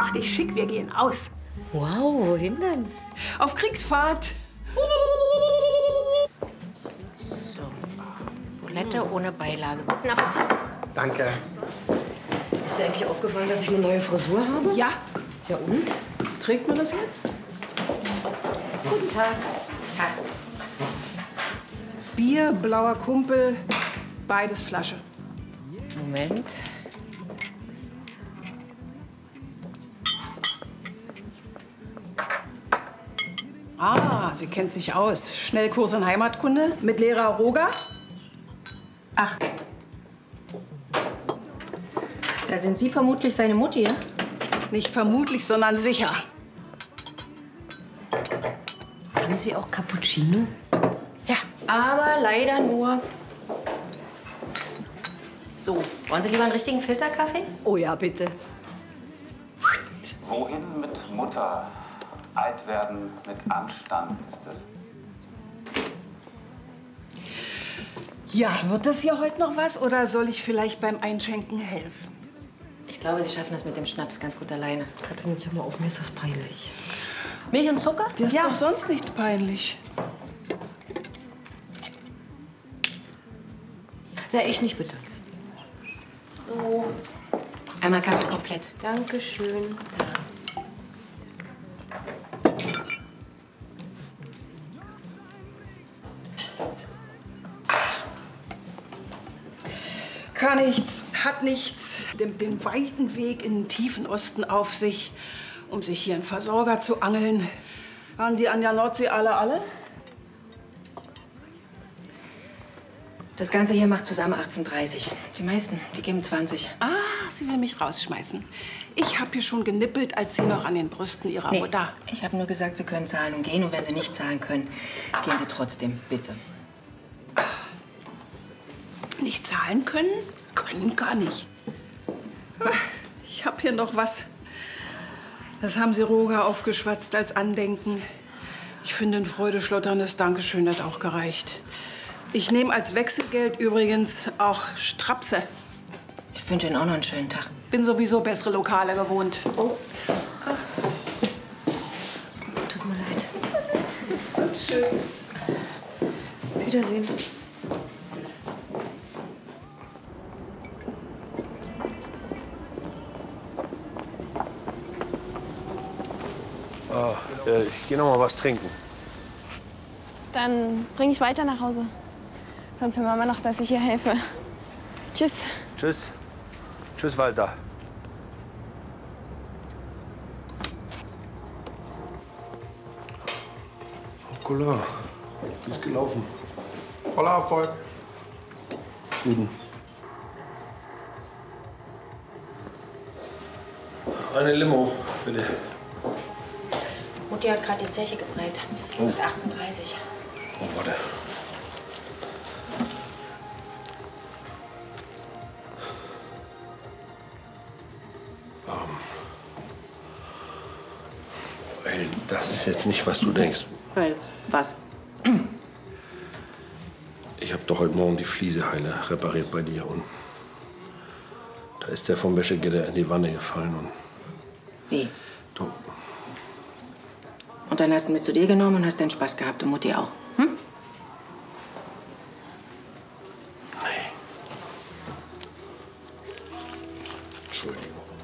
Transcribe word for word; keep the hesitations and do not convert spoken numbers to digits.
Mach dich schick, wir gehen aus. Wow, wohin denn? Auf Kriegsfahrt. So, Bulette ohne Beilage. Guten Appetit. Danke. Ist dir eigentlich aufgefallen, dass ich eine neue Frisur habe? Ja. Ja und? Trägt man das jetzt? Guten Tag. Tag. Bier, blauer Kumpel, beides Flasche. Moment. Ah, sie kennt sich aus. Schnellkurs in Heimatkunde mit Lehrer Roger. Ach. Da sind Sie vermutlich seine Mutti, ja? Nicht vermutlich, sondern sicher. Haben Sie auch Cappuccino? Ja, aber leider nur. So, wollen Sie lieber einen richtigen Filterkaffee? Oh ja, bitte. Wohin mit Mutter? Alt werden mit Anstand ist das. Ja, wird das hier heute noch was oder soll ich vielleicht beim Einschenken helfen? Ich glaube, Sie schaffen das mit dem Schnaps ganz gut alleine. Katrin, jetzt hör mal auf, mir ist das peinlich. Milch und Zucker? Dir ist Ja. doch sonst nichts peinlich. Na, ich nicht, bitte. So. Einmal Kaffee komplett. Dankeschön. Kann nichts, hat nichts. Den, den weiten Weg in den tiefen Osten auf sich, um sich hier einen Versorger zu angeln. Waren die an der Nordsee alle, alle? Das Ganze hier macht zusammen achtzehnhundertdreißig. Die meisten, die geben zwanzig. Ah, sie will mich rausschmeißen. Ich habe hier schon genippelt, als sie noch an den Brüsten ihrer Nee, Mutter. ich habe nur gesagt, Sie können zahlen und gehen. Und wenn Sie nicht zahlen können, gehen Sie trotzdem, bitte. Nicht zahlen können? Können gar nicht. Ich habe hier noch was. Das haben sie Roger aufgeschwatzt als Andenken. Ich finde, ein freudeschlotterndes Dankeschön hat auch gereicht. Ich nehme als Wechselgeld übrigens auch Strapse. Ich wünsche Ihnen auch noch einen schönen Tag. Bin sowieso bessere Lokale gewohnt. Oh. Tut mir leid. Tschüss. Wiedersehen. Oh, äh, ich geh noch mal was trinken. Dann bring ich weiter nach Hause. Sonst will Mama noch, dass ich ihr helfe. Tschüss. Tschüss. Tschüss, Walter. Hoppala. Wie ist gelaufen? Voller Erfolg. Guten. Eine Limo, bitte. Mutti hat gerade die Zeche gebrellt. Oh. Mit achtzehnhundertdreißig. Oh, warte. Ähm. Ey, das ist jetzt nicht, was du denkst. Weil, was? Ich habe doch heute Morgen die Flieseheile repariert bei dir und da ist der vom Wäschegitter in die Wanne gefallen und Wie? du, Und dann hast du ihn mit zu dir genommen und hast deinen Spaß gehabt und Mutti auch. Hm? nee. Entschuldigung.